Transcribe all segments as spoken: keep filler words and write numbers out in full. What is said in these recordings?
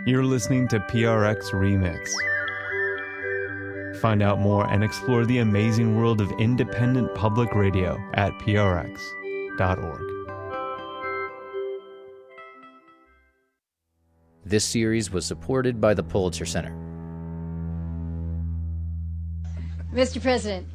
You're listening to P R X Remix. Find out more and explore the amazing world of independent public radio at P R X dot org. This series was supported by the Pulitzer Center. Mister President,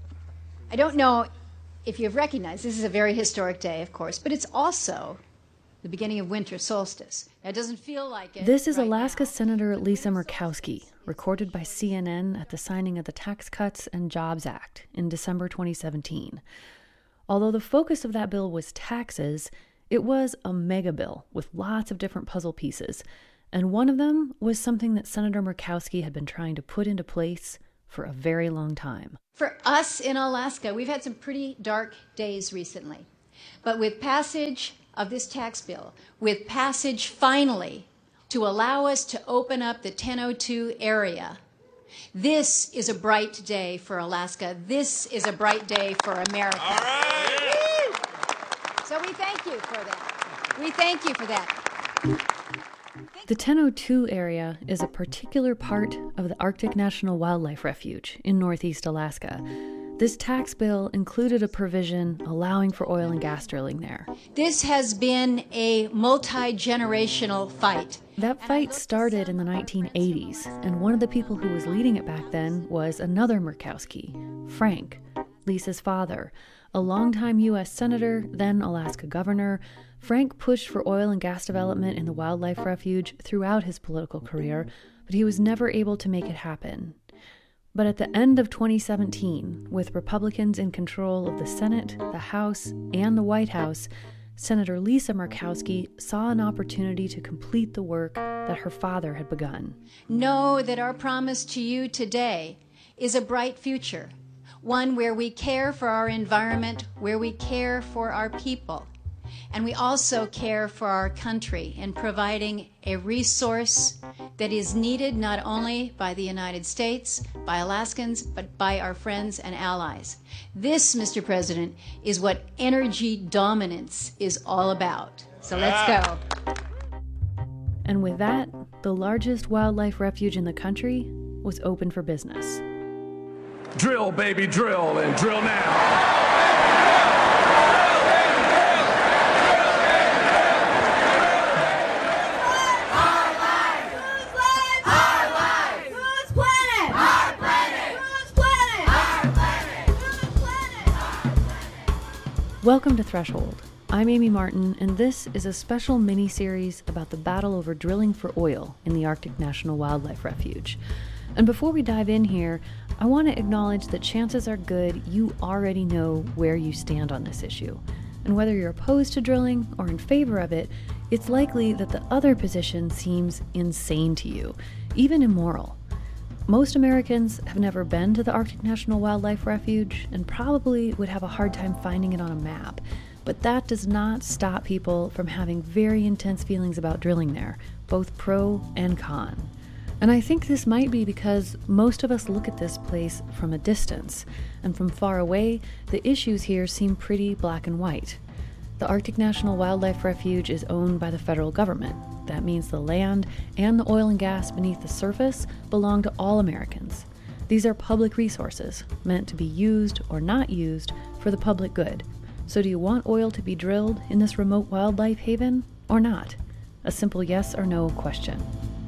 I don't know if you've recognized this is a very historic day, of course, but it's also the beginning of winter solstice. Now, it doesn't feel like it. This is right Alaska now. Senator Lisa Murkowski, recorded by C N N at the signing of the Tax Cuts and Jobs Act in December twenty seventeen. Although the focus of that bill was taxes, it was a mega bill with lots of different puzzle pieces, and one of them was something that Senator Murkowski had been trying to put into place for a very long time. For us in Alaska, we've had some pretty dark days recently. But with passage of this tax bill, with passage finally to allow us to open up the ten oh two area, this is a bright day for Alaska. This is a bright day for America. All right. So we thank you for that. We thank you for that. The ten oh two area is a particular part of the Arctic National Wildlife Refuge in northeast Alaska. This tax bill included a provision allowing for oil and gas drilling there. This has been a multi-generational fight. That fight started in the nineteen eighties, and one of the people who was leading it back then was another Murkowski, Frank, Lisa's father. A longtime U S senator, then Alaska governor, Frank pushed for oil and gas development in the wildlife refuge throughout his political career, but he was never able to make it happen. But at the end of twenty seventeen, with Republicans in control of the Senate, the House, and the White House, Senator Lisa Murkowski saw an opportunity to complete the work that her father had begun. Know that our promise to you today is a bright future, one where we care for our environment, where we care for our people, and we also care for our country in providing a resource that is needed not only by the United States, by Alaskans, but by our friends and allies. This, Mister President, is what energy dominance is all about. So let's go. And with that, the largest wildlife refuge in the country was open for business. Drill, baby, drill, and drill now. Welcome to Threshold. I'm Amy Martin, and this is a special mini-series about the battle over drilling for oil in the Arctic National Wildlife Refuge. And before we dive in here, I want to acknowledge that chances are good you already know where you stand on this issue. And whether you're opposed to drilling or in favor of it, it's likely that the other position seems insane to you, even immoral. Most Americans have never been to the Arctic National Wildlife Refuge and probably would have a hard time finding it on a map. But that does not stop people from having very intense feelings about drilling there, both pro and con. And I think this might be because most of us look at this place from a distance, and from far away, the issues here seem pretty black and white. The Arctic National Wildlife Refuge is owned by the federal government. That means the land and the oil and gas beneath the surface belong to all Americans. These are public resources, meant to be used or not used for the public good. So do you want oil to be drilled in this remote wildlife haven or not? A simple yes or no question.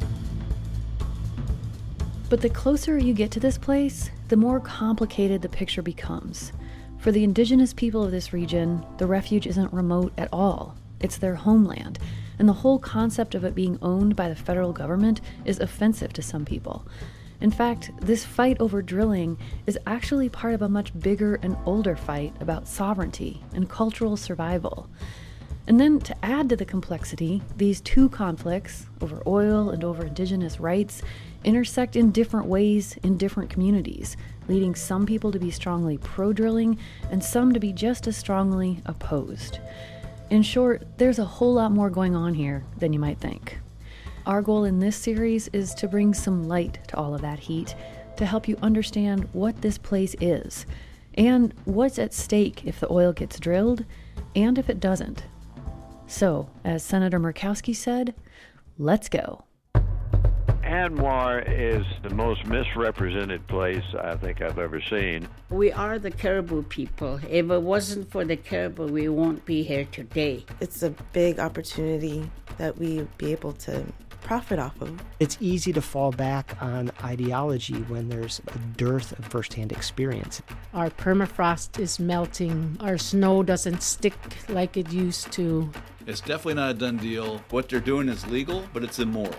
But the closer you get to this place, the more complicated the picture becomes. For the indigenous people of this region, the refuge isn't remote at all. It's their homeland, and the whole concept of it being owned by the federal government is offensive to some people. In fact, this fight over drilling is actually part of a much bigger and older fight about sovereignty and cultural survival. And then to add to the complexity, these two conflicts, over oil and over indigenous rights, intersect in different ways in different communities, leading some people to be strongly pro-drilling and some to be just as strongly opposed. In short, there's a whole lot more going on here than you might think. Our goal in this series is to bring some light to all of that heat, to help you understand what this place is, and what's at stake if the oil gets drilled, and if it doesn't. So, as Senator Murkowski said, let's go. ANWR is the most misrepresented place I think I've ever seen. We are the Caribou people. If it wasn't for the Caribou, we won't be here today. It's a big opportunity that we be able to profit off of. It's easy to fall back on ideology when there's a dearth of firsthand experience. Our permafrost is melting. Our snow doesn't stick like it used to. It's definitely not a done deal. What they're doing is legal, but it's immoral.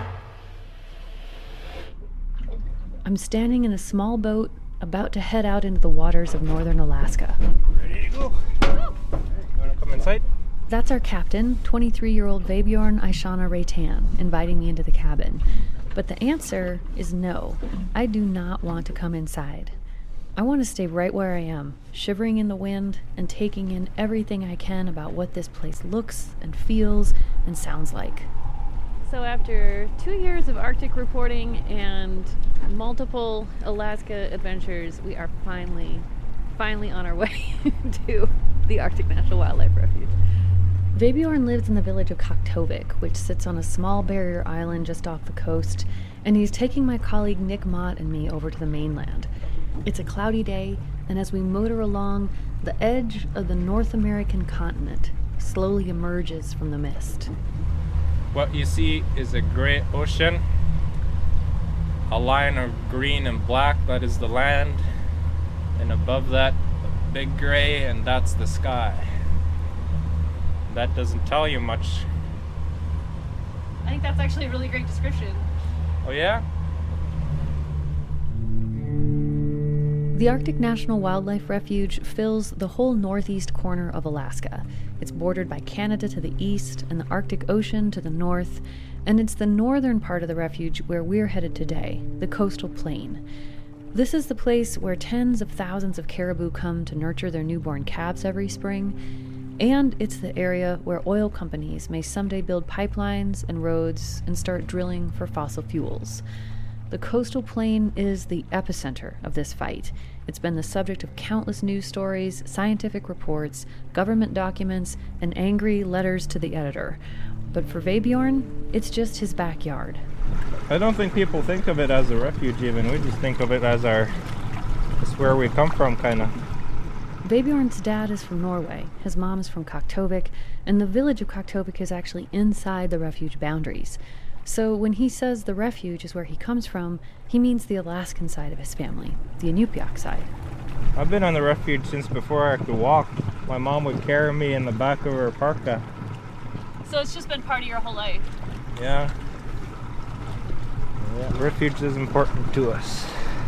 I'm standing in a small boat about to head out into the waters of northern Alaska. Ready to go? You want to come inside? That's our captain, twenty-three-year-old Vebjorn Aishana Reitan, inviting me into the cabin. But the answer is no. I do not want to come inside. I want to stay right where I am, shivering in the wind and taking in everything I can about what this place looks and feels and sounds like. So after two years of Arctic reporting and multiple Alaska adventures, we are finally, finally on our way to the Arctic National Wildlife Refuge. Vebjorn lives in the village of Kaktovik, which sits on a small barrier island just off the coast, and he's taking my colleague Nick Mott and me over to the mainland. It's a cloudy day, and as we motor along, the edge of the North American continent slowly emerges from the mist. What you see is a great ocean, a line of green and black, that is the land, and above that, a big gray, and that's the sky. That doesn't tell you much. I think that's actually a really great description. Oh yeah? The Arctic National Wildlife Refuge fills the whole northeast corner of Alaska. It's bordered by Canada to the east and the Arctic Ocean to the north, and it's the northern part of the refuge where we're headed today, the Coastal Plain. This is the place where tens of thousands of caribou come to nurture their newborn calves every spring, and it's the area where oil companies may someday build pipelines and roads and start drilling for fossil fuels. The Coastal Plain is the epicenter of this fight. It's been the subject of countless news stories, scientific reports, government documents, and angry letters to the editor. But for Vebjorn, it's just his backyard. I don't think people think of it as a refuge even. We just think of it as our, it's where we come from, kind of. Vebjorn's dad is from Norway, his mom is from Kaktovik, and the village of Kaktovik is actually inside the refuge boundaries. So when he says the refuge is where he comes from, he means the Alaskan side of his family, the Inupiaq side. I've been on the refuge since before I could walk. My mom would carry me in the back of her parka. So it's just been part of your whole life? Yeah. Yeah, refuge is important to us.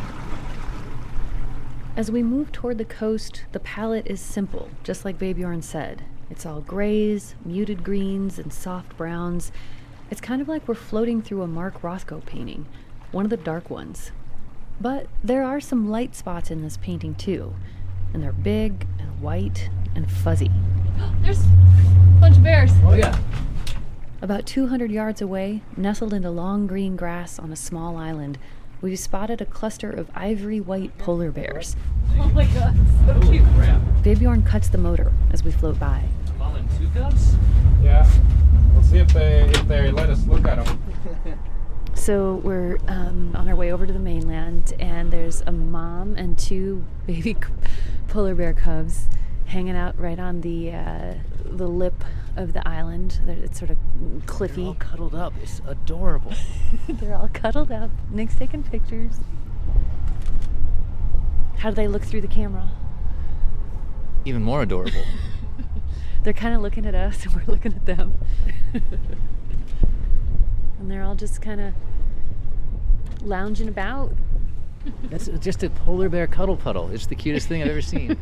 As we move toward the coast, the palette is simple, just like Vebjorn said. It's all grays, muted greens, and soft browns. It's kind of like we're floating through a Mark Rothko painting, one of the dark ones. But there are some light spots in this painting too, and they're big and white and fuzzy. There's a bunch of bears. Oh yeah. About two hundred yards away, nestled into long green grass on a small island, we've spotted a cluster of ivory white polar bears. Oh my god, so cute. Crap. Vebjorn cuts the motor as we float by. Mom and two cubs? Yeah. We'll see if they if they let us look at them. So we're um, on our way over to the mainland, and there's a mom and two baby polar bear cubs hanging out right on the uh, the lip of the island. It's sort of cliffy. They're all cuddled up. It's adorable. They're all cuddled up. Nick's taking pictures. How do they look through the camera? Even more adorable. They're kind of looking at us, and we're looking at them. And they're all just kind of lounging about. That's just a polar bear cuddle puddle. It's the cutest thing I've ever seen.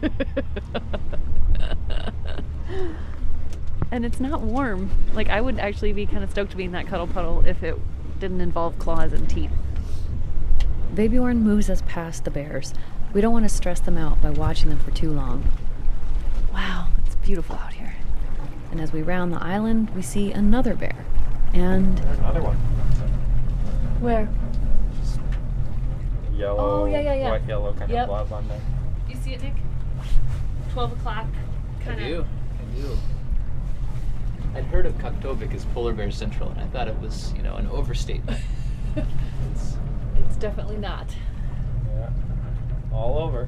And it's not warm. Like, I would actually be kind of stoked to be in that cuddle puddle if it didn't involve claws and teeth. Vebjorn moves us past the bears. We don't want to stress them out by watching them for too long. Wow, it's beautiful out here. And as we round the island, we see another bear. And There's another one. where? Yellow, Oh, yeah, yeah, yeah. white, yellow kind Yep. of blob on there. You see it, Nick? twelve o'clock. I Kind do. of. I do. I'd heard of Kaktovik as Polar Bear Central, and I thought it was, you know, an overstatement. it's, it's definitely not. Yeah, all over.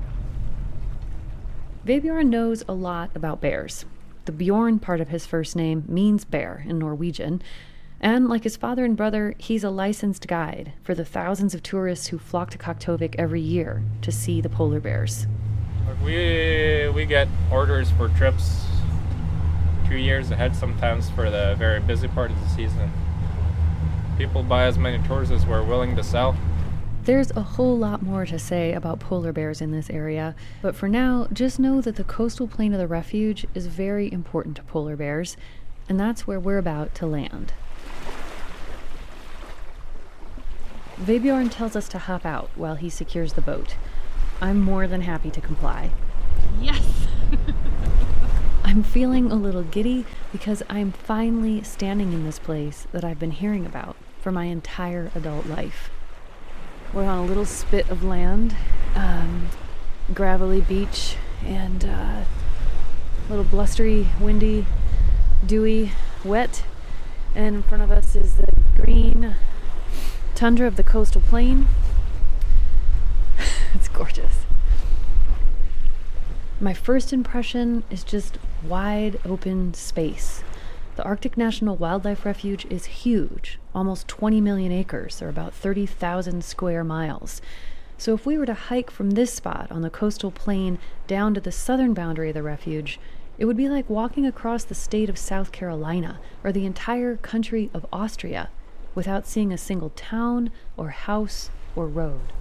Vebjorn knows a lot about bears. The Bjorn part of his first name means bear in Norwegian. And like his father and brother, he's a licensed guide for the thousands of tourists who flock to Kaktovik every year to see the polar bears. We we get orders for trips two years ahead sometimes for the very busy part of the season. People buy as many tours as we're willing to sell. There's a whole lot more to say about polar bears in this area, but for now, just know that the coastal plain of the refuge is very important to polar bears, and that's where we're about to land. Vebjorn tells us to hop out while he secures the boat. I'm more than happy to comply. Yes! I'm feeling a little giddy because I'm finally standing in this place that I've been hearing about for my entire adult life. We're on a little spit of land, um, gravelly beach, and uh, a little blustery, windy, dewy, wet. And in front of us is the green tundra of the coastal plain. It's gorgeous. My first impression is just wide open space. The Arctic National Wildlife Refuge is huge, almost twenty million acres, or about thirty thousand square miles. So if we were to hike from this spot on the coastal plain down to the southern boundary of the refuge, it would be like walking across the state of South Carolina or the entire country of Austria without seeing a single town or house or road.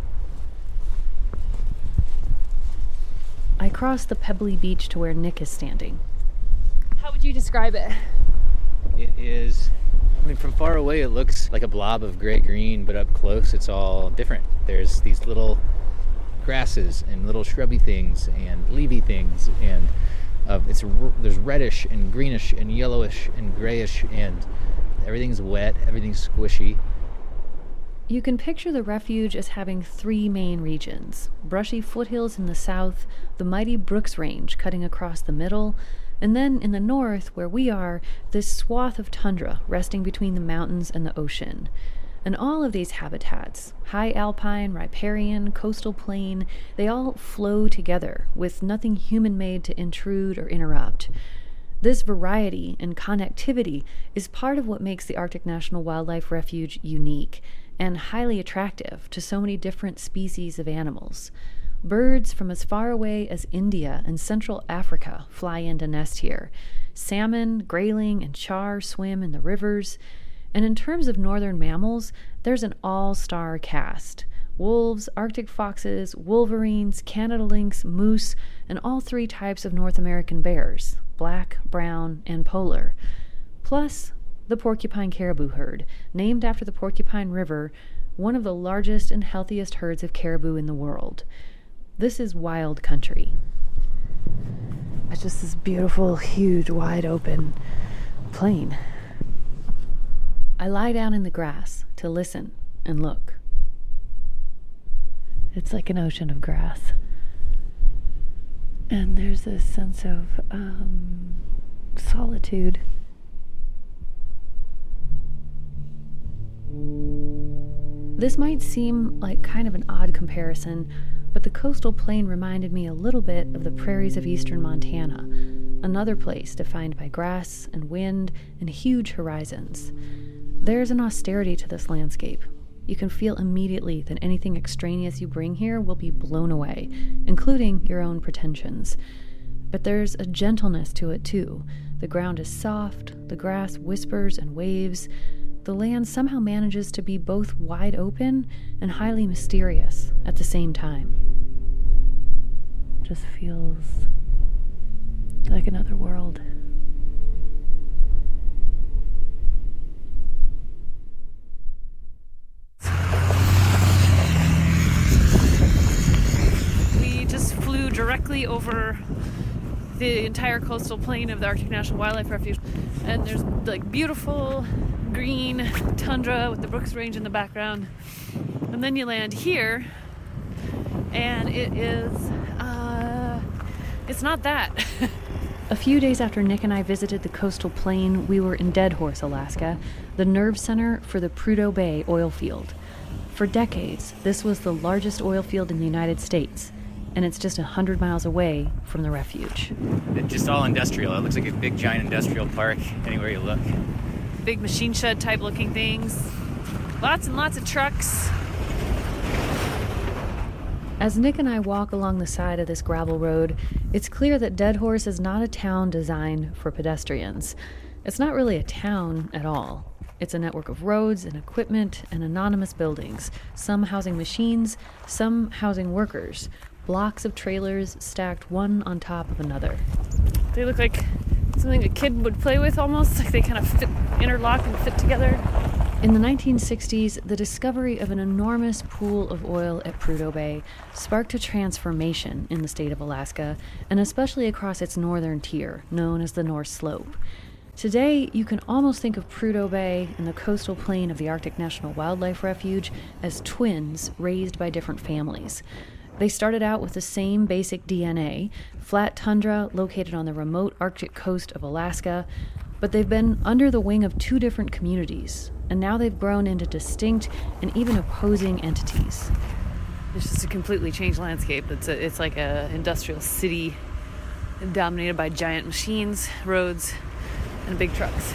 I cross the pebbly beach to where Nick is standing. How would you describe it? It is, I mean, from far away it looks like a blob of gray-green, but up close it's all different. There's these little grasses and little shrubby things and leafy things, and uh, it's there's reddish and greenish and yellowish and grayish, and everything's wet, everything's squishy. You can picture the refuge as having three main regions: brushy foothills in the south, the mighty Brooks Range cutting across the middle, and then in the north, where we are, this swath of tundra resting between the mountains and the ocean. And all of these habitats, high alpine, riparian, coastal plain, they all flow together with nothing human-made to intrude or interrupt. This variety and connectivity is part of what makes the Arctic National Wildlife Refuge unique and highly attractive to so many different species of animals. Birds from as far away as India and Central Africa fly in to nest here. Salmon, grayling, and char swim in the rivers. And in terms of northern mammals, there's an all-star cast. Wolves, Arctic foxes, wolverines, Canada lynx, moose, and all three types of North American bears, black, brown, and polar. Plus, the porcupine caribou herd, named after the Porcupine River, one of the largest and healthiest herds of caribou in the world. This is wild country. It's just this beautiful, huge, wide open plain. I lie down in the grass to listen and look. It's like an ocean of grass. And there's this sense of um, solitude. This might seem like kind of an odd comparison, but the coastal plain reminded me a little bit of the prairies of eastern Montana, another place defined by grass and wind and huge horizons. There's an austerity to this landscape. You can feel immediately that anything extraneous you bring here will be blown away, including your own pretensions. But there's a gentleness to it too. The ground is soft, the grass whispers and waves. The land somehow manages to be both wide open and highly mysterious at the same time. Just feels like another world. We just flew directly over the entire coastal plain of the Arctic National Wildlife Refuge, and there's like beautiful green tundra with the Brooks Range in the background, and then you land here and it is uh, it's not that. A few days after Nick and I visited the coastal plain, we were in Deadhorse, Alaska, the nerve center for the Prudhoe Bay oil field. For decades, this was the largest oil field in the United States, and it's just one hundred miles away from the refuge. It's just all industrial. It looks like a big, giant industrial park anywhere you look. Big machine shed type looking things. Lots and lots of trucks. As Nick and I walk along the side of this gravel road, it's clear that Deadhorse is not a town designed for pedestrians. It's not really a town at all. It's a network of roads and equipment and anonymous buildings, some housing machines, some housing workers, blocks of trailers stacked one on top of another. They look like something a kid would play with almost, like they kind of fit, interlock and fit together. In the nineteen sixties, the discovery of an enormous pool of oil at Prudhoe Bay sparked a transformation in the state of Alaska, and especially across its northern tier, known as the North Slope. Today, you can almost think of Prudhoe Bay and the coastal plain of the Arctic National Wildlife Refuge as twins raised by different families. They started out with the same basic D N A, flat tundra located on the remote Arctic coast of Alaska, but they've been under the wing of two different communities, and now they've grown into distinct and even opposing entities. It's just a completely changed landscape. It's a, it's like an industrial city dominated by giant machines, roads, and big trucks.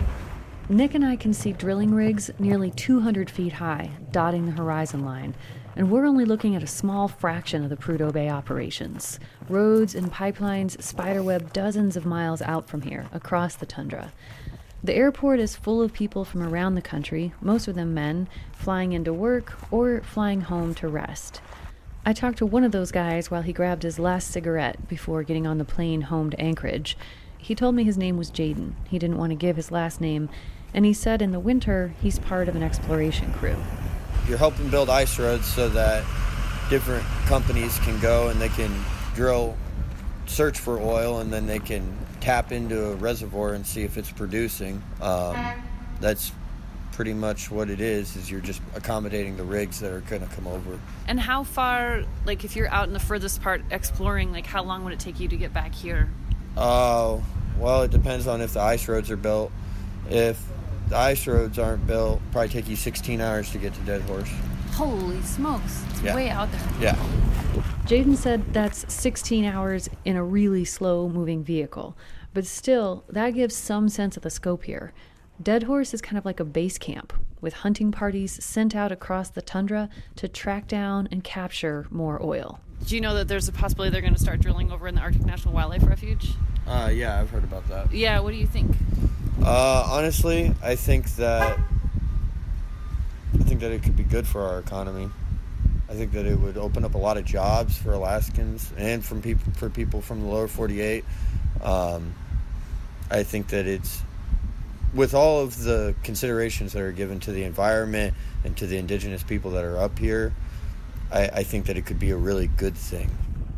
Nick and I can see drilling rigs nearly two hundred feet high, dotting the horizon line, and we're only looking at a small fraction of the Prudhoe Bay operations. Roads and pipelines spiderweb dozens of miles out from here, across the tundra. The airport is full of people from around the country, most of them men, flying into work or flying home to rest. I talked to one of those guys while he grabbed his last cigarette before getting on the plane home to Anchorage. He told me his name was Jaden. He didn't want to give his last name, and he said in the winter he's part of an exploration crew. You're helping build ice roads so that different companies can go and they can drill, search for oil, and then they can tap into a reservoir and see if it's producing. Um, that's pretty much what it is, is you're just accommodating the rigs that are going to come over. And how far, like if you're out in the furthest part exploring, like how long would it take you to get back here? Oh, uh, well, it depends on if the ice roads are built. If the ice roads aren't built, it'll probably take you sixteen hours to get to Deadhorse. Holy smokes, it's yeah. way out there. Yeah. Jaden said that's sixteen hours in a really slow-moving vehicle. But still, that gives some sense of the scope here. Deadhorse is kind of like a base camp, with hunting parties sent out across the tundra to track down and capture more oil. Do you know that there's a possibility they're going to start drilling over in the Arctic National Wildlife Refuge? Uh, yeah, I've heard about that. Yeah, what do you think? Uh, honestly, I think that I think that it could be good for our economy. I think that it would open up a lot of jobs for Alaskans and from people for people from the lower forty-eight. Um, I think that it's, with all of the considerations that are given to the environment and to the indigenous people that are up here, I, I think that it could be a really good thing.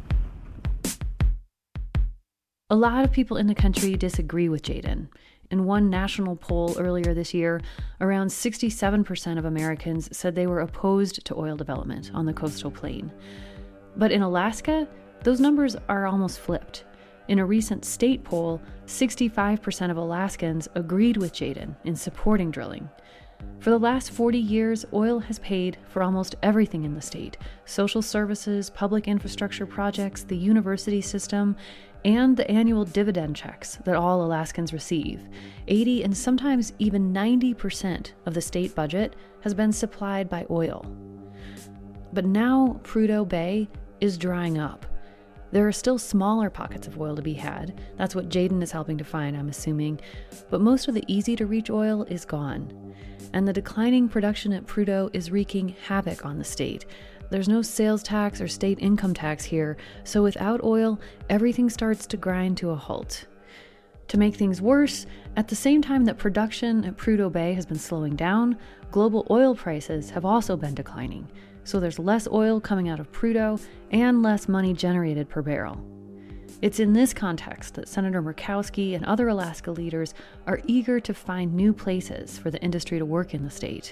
A lot of people in the country disagree with Jaden. In one national poll earlier this year, around sixty-seven percent of Americans said they were opposed to oil development on the coastal plain. But in Alaska, those numbers are almost flipped. In a recent state poll, sixty-five percent of Alaskans agreed with Jaden in supporting drilling. For the last forty years, oil has paid for almost everything in the state: social services, public infrastructure projects, the university system, and the annual dividend checks that all Alaskans receive. eighty and sometimes even ninety percent of the state budget has been supplied by oil. But now Prudhoe Bay is drying up. There are still smaller pockets of oil to be had. That's what Jaden is helping to find, I'm assuming. But most of the easy-to-reach oil is gone. And the declining production at Prudhoe is wreaking havoc on the state. There's no sales tax or state income tax here, so without oil, everything starts to grind to a halt. To make things worse, at the same time that production at Prudhoe Bay has been slowing down, global oil prices have also been declining. So there's less oil coming out of Prudhoe and less money generated per barrel. It's in this context that Senator Murkowski and other Alaska leaders are eager to find new places for the industry to work in the state.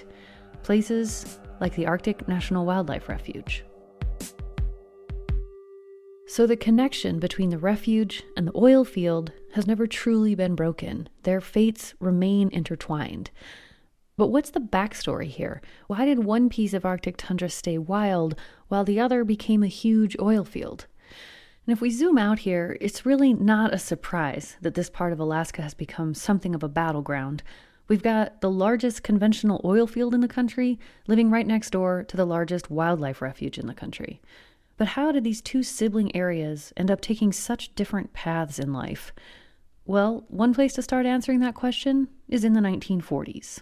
Places like the Arctic National Wildlife Refuge. So the connection between the refuge and the oil field has never truly been broken. Their fates remain intertwined. But what's the backstory here? Why did one piece of Arctic tundra stay wild while the other became a huge oil field? And if we zoom out here, it's really not a surprise that this part of Alaska has become something of a battleground. We've got the largest conventional oil field in the country living right next door to the largest wildlife refuge in the country. But how did these two sibling areas end up taking such different paths in life? Well, one place to start answering that question is in the nineteen forties.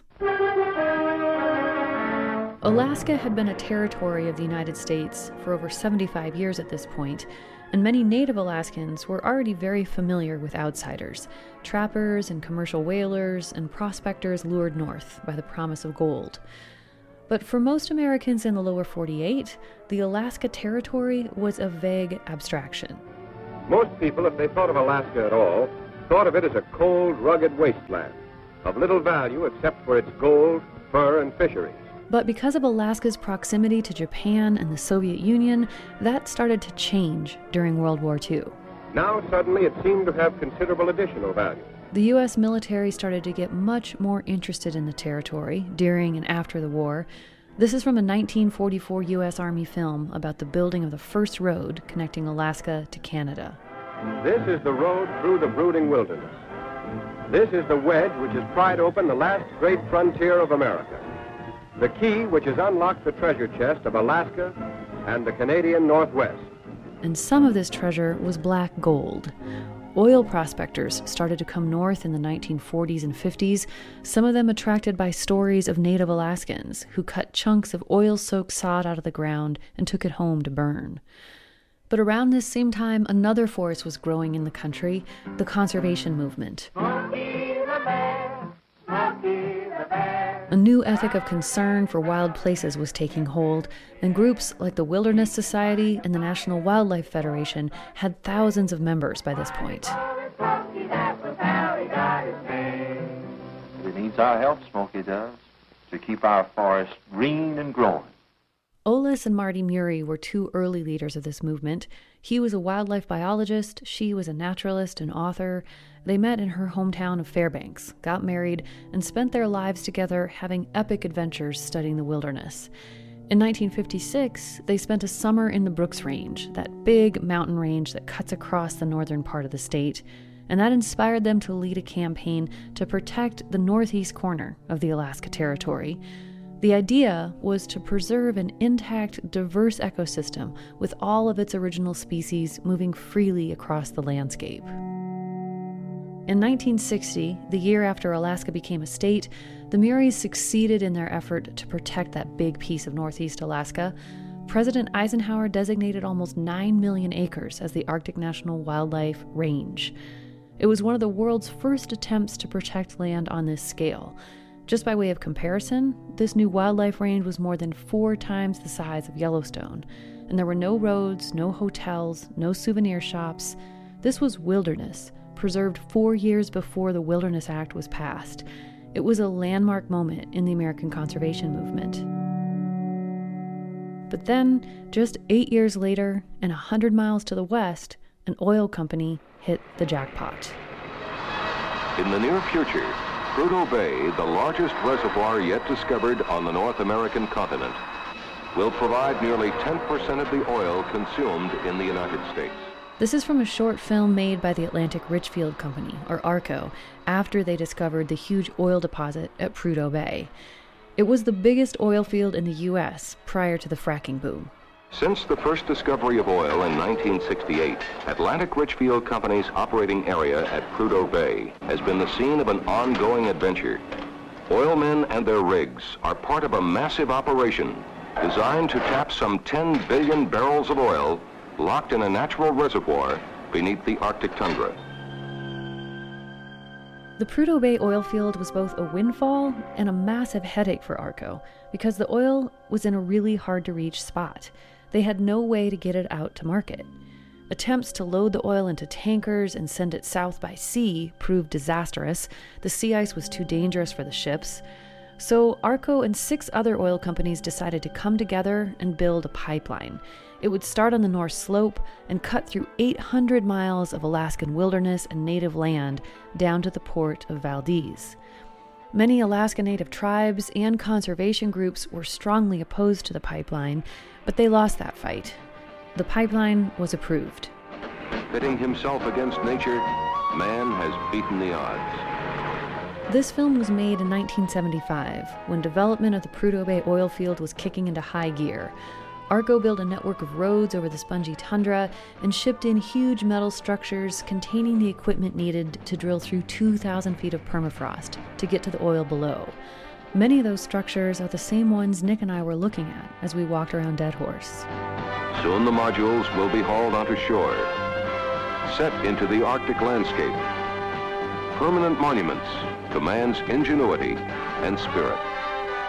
Alaska had been a territory of the United States for over seventy-five years at this point, and many Native Alaskans were already very familiar with outsiders, trappers and commercial whalers and prospectors lured north by the promise of gold. But for most Americans in the lower forty-eight, the Alaska Territory was a vague abstraction. Most people, if they thought of Alaska at all, thought of it as a cold, rugged wasteland, of little value except for its gold, fur, and fisheries. But because of Alaska's proximity to Japan and the Soviet Union, that started to change during World War Two. Now suddenly it seemed to have considerable additional value. The U S military started to get much more interested in the territory during and after the war. This is from a nineteen forty-four U S Army film about the building of the first road connecting Alaska to Canada. This is the road through the brooding wilderness. This is the wedge which has pried open the last great frontier of America. The key which has unlocked the treasure chest of Alaska and the Canadian Northwest. And some of this treasure was black gold. Oil prospectors started to come north in the nineteen forties and fifties, some of them attracted by stories of Native Alaskans who cut chunks of oil-soaked sod out of the ground and took it home to burn. But around this same time, another force was growing in the country, the conservation movement. A new ethic of concern for wild places was taking hold, and groups like the Wilderness Society and the National Wildlife Federation had thousands of members by this point. It needs our help, Smokey does, to keep our forest green and growing. Olis and Marty Murray were two early leaders of this movement. He was a wildlife biologist, she was a naturalist and author. They met in her hometown of Fairbanks, got married, and spent their lives together having epic adventures studying the wilderness. In nineteen fifty-six, they spent a summer in the Brooks Range, that big mountain range that cuts across the northern part of the state, and that inspired them to lead a campaign to protect the northeast corner of the Alaska Territory. The idea was to preserve an intact, diverse ecosystem with all of its original species moving freely across the landscape. In nineteen sixty, the year after Alaska became a state, the Murrays succeeded in their effort to protect that big piece of northeast Alaska. President Eisenhower designated almost nine million acres as the Arctic National Wildlife Range. It was one of the world's first attempts to protect land on this scale. Just by way of comparison, this new wildlife range was more than four times the size of Yellowstone, and there were no roads, no hotels, no souvenir shops. This was wilderness, preserved four years before the Wilderness Act was passed. It was a landmark moment in the American conservation movement. But then, just eight years later, and a hundred miles to the west, an oil company hit the jackpot. In the near future, Prudhoe Bay, the largest reservoir yet discovered on the North American continent, will provide nearly ten percent of the oil consumed in the United States. This is from a short film made by the Atlantic Richfield Company, or ARCO, after they discovered the huge oil deposit at Prudhoe Bay. It was the biggest oil field in the U S prior to the fracking boom. Since the first discovery of oil in nineteen sixty-eight, Atlantic Richfield Company's operating area at Prudhoe Bay has been the scene of an ongoing adventure. Oilmen and their rigs are part of a massive operation designed to tap some ten billion barrels of oil locked in a natural reservoir beneath the Arctic tundra. The Prudhoe Bay oil field was both a windfall and a massive headache for ARCO because the oil was in a really hard-to-reach spot. They had no way to get it out to market. Attempts to load the oil into tankers and send it south by sea proved disastrous. The sea ice was too dangerous for the ships. So ARCO and six other oil companies decided to come together and build a pipeline. It would start on the North Slope and cut through eight hundred miles of Alaskan wilderness and native land down to the port of Valdez. Many Alaska Native tribes and conservation groups were strongly opposed to the pipeline, but they lost that fight. The pipeline was approved. Pitting himself against nature, man has beaten the odds. This film was made in nineteen seventy-five, when development of the Prudhoe Bay oil field was kicking into high gear. ARCO built a network of roads over the spongy tundra and shipped in huge metal structures containing the equipment needed to drill through two thousand feet of permafrost to get to the oil below. Many of those structures are the same ones Nick and I were looking at as we walked around Dead Horse. Soon the modules will be hauled onto shore, set into the Arctic landscape. Permanent monuments to man's ingenuity and spirit.